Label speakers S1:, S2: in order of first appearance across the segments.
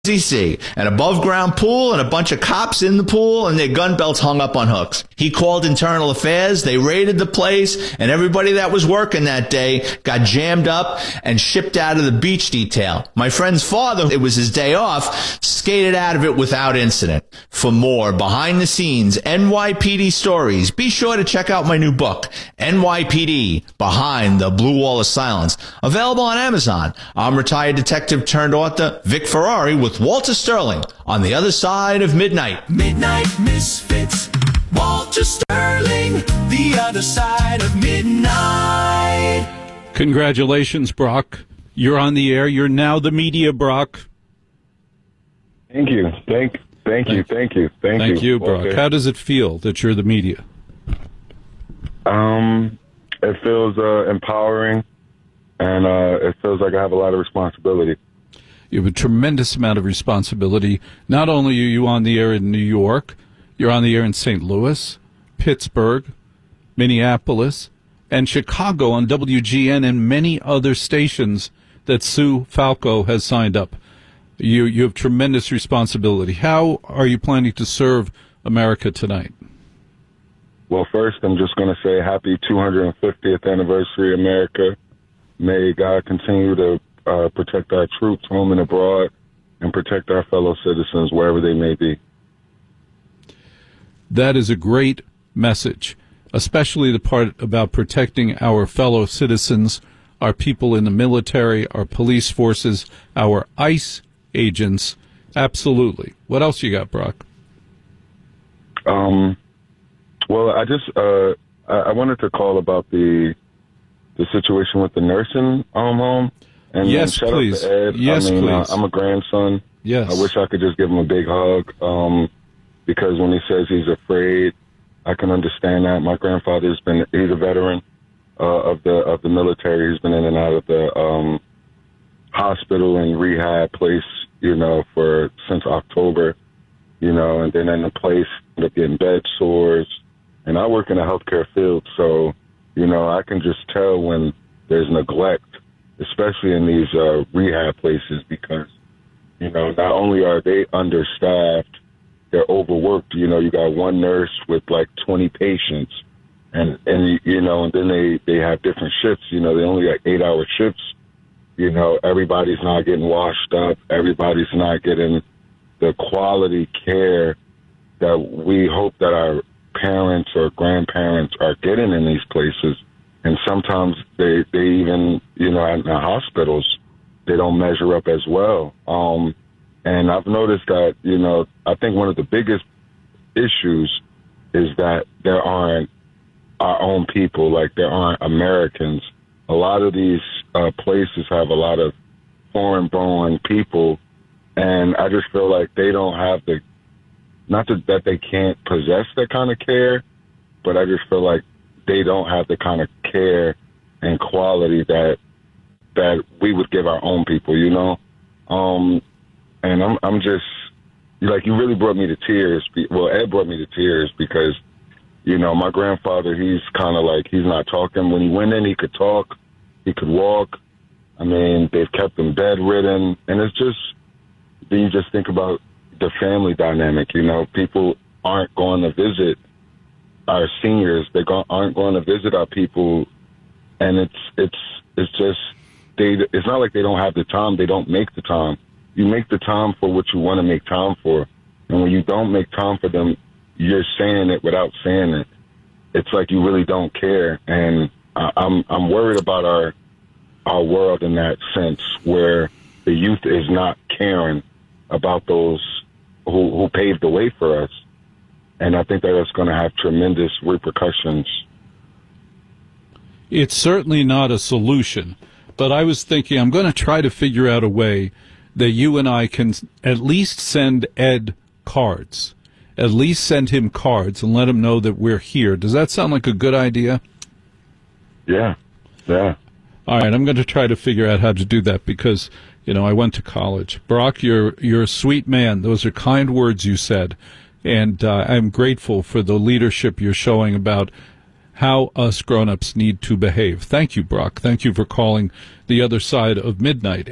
S1: SEC, an above-ground pool and a bunch of cops in the pool and their gun belts hung up on hooks. He called Internal Affairs, they raided the place, and everybody that was working that day got jammed up and shipped out of the beach detail. My friend's father, it was his day off, skated out of it without incident. For more behind-the-scenes NYPD stories, be sure to check out my new book, NYPD, Behind the Blue Wall of Silence, available on Amazon. I'm retired detective turned author Vic Ferrari with Walter Sterling on the other side of midnight.
S2: Midnight Misfits, Walter Sterling, the other side of midnight.
S3: Congratulations, Brock. You're on the air. You're now the media, Brock.
S4: Thank you. Thank you,
S3: Brock.
S4: Okay.
S3: How does it feel that you're the media?
S4: It feels empowering, and it feels like I have a lot of responsibility.
S3: You have a tremendous amount of responsibility. Not only are you on the air in New York, you're on the air in St. Louis, Pittsburgh, Minneapolis, and Chicago on WGN and many other stations that Sue Falco has signed up. You have tremendous responsibility. How are you planning to serve America tonight?
S4: Well, first, I'm just going to say happy 250th anniversary, America. May God continue to protect our troops home and abroad and protect our fellow citizens wherever they may be.
S3: That is a great message, especially the part about protecting our fellow citizens, our people in the military, our police forces, our ICE agents. Absolutely. What else you got, Brock?
S4: Well, I wanted to call about the situation with the nursing home. And
S3: yes,
S4: shout
S3: please.
S4: out to Ed.
S3: Yes, please.
S4: I'm a grandson.
S3: Yes.
S4: I wish I could just give him a big hug because when he says he's afraid, I can understand that. My grandfather's he's a veteran of the military. He's been in and out of the hospital and rehab place, since October, and then in the place ended up getting bed sores. And I work in the healthcare field, so, I can just tell when there's neglect, especially in these rehab places, because, not only are they understaffed, they're overworked. You got one nurse with like 20 patients, and then they have different shifts. They only got 8-hour shifts. Everybody's not getting washed up. Everybody's not getting the quality care that we hope that our parents or grandparents are getting in these places. And sometimes they even, in the hospitals, they don't measure up as well. And I've noticed that, I think one of the biggest issues is that there aren't our own people, like there aren't Americans. A lot of these places have a lot of foreign-born people, and I just feel like they don't have not that they can't possess that kind of care, but I just feel like they don't have the kind of care and quality that we would give our own people, and I'm just, like, you really brought me to tears. Well, Ed brought me to tears because, my grandfather, he's kind of like, he's not talking. When he went in, he could talk, he could walk. I mean, they've kept him bedridden, and it's just, then you just think about the family dynamic, people aren't going to visit our seniors. They aren't going to visit our people, and it's just it's not like they don't have the time. They don't make the time. You make the time for what you want to make time for, and when you don't make time for them, you're saying it without saying it. It's like you really don't care, and I'm worried about our world in that sense, where the youth is not caring about those who paved the way for us. And I think that it's going to have tremendous repercussions.
S3: It's certainly not a solution, but I was thinking I'm going to try to figure out a way that you and I can at least send Ed cards, at least send him cards and let him know that we're here. Does that sound like a good idea?
S4: Yeah.
S3: All right, I'm going to try to figure out how to do that because, I went to college. Brock, you're a sweet man. Those are kind words you said. And I'm grateful for the leadership you're showing about how us grown-ups need to behave. Thank you, Brock. Thank you for calling the other side of midnight.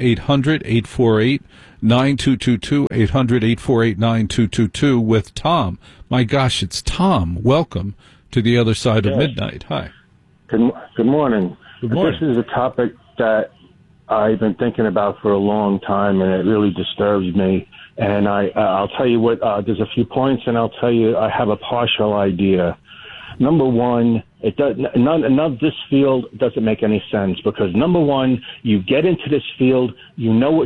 S3: 800-848-9222, 800-848-9222 with Tom. My gosh, it's Tom. Welcome to the other side of midnight. Hi.
S5: Good morning.
S3: Good morning.
S5: This is a topic that I've been thinking about for a long time, and it really disturbs me. And I'll tell you what, there's a few points, and I'll tell you I have a partial idea. Number one, none of this field doesn't make any sense because, number one, you get into this field, you know what